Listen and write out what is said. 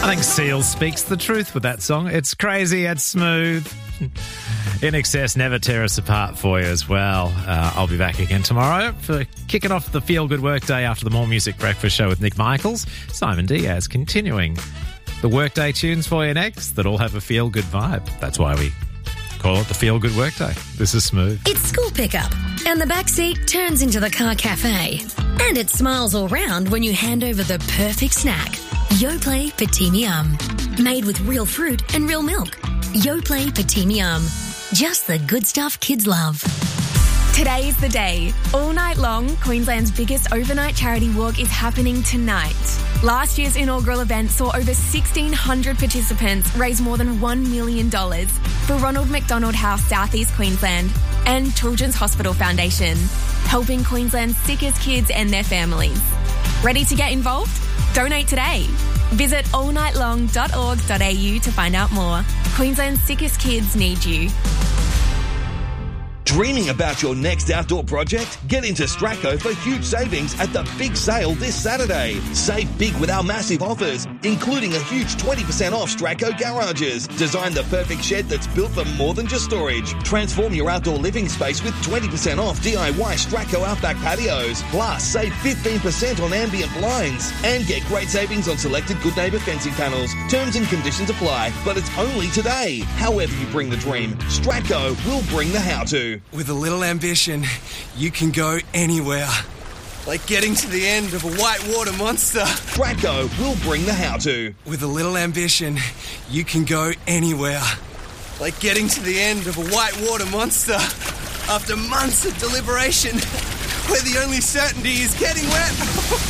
I think Seal speaks the truth with that song. It's crazy, it's smooth. In Excess, never tear us apart for you as well. I'll be back again tomorrow for kicking off the Feel Good Workday after the More Music Breakfast show with Nick Michaels. Simon Diaz continuing the Workday tunes for you next that all have a feel good vibe. That's why we call it the Feel Good Workday. This is smooth. It's school pickup, and the back seat turns into the car cafe. And it smiles all round when you hand over the perfect snack. Yoplait Petite Yum. Made with real fruit and real milk. Yoplait Petite Yum. Just the good stuff kids love. Today's the day. All night long, Queensland's biggest overnight charity walk is happening tonight. Last year's inaugural event saw over 1,600 participants raise more than $1 million for Ronald McDonald House, Southeast Queensland, and Children's Hospital Foundation, helping Queensland's sickest kids and their families. Ready to get involved? Donate today. Visit allnightlong.org.au to find out more. Queensland's sickest kids need you. Dreaming about your next outdoor project? Get into Straco for huge savings at the big sale this Saturday. Save big with our massive offers, including a huge 20% off Straco garages. Design the perfect shed that's built for more than just storage. Transform your outdoor living space with 20% off DIY Straco Outback patios. Plus, save 15% on ambient blinds. And get great savings on selected Good Neighbour fencing panels. Terms and conditions apply, but it's only today. However you bring the dream, Straco will bring the how-to. With a little ambition, you can go anywhere. Like getting to the end of a whitewater monster. Straco will bring the how-to. With a little ambition, you can go anywhere. Like getting to the end of a whitewater monster. After months of deliberation, where the only certainty is getting wet.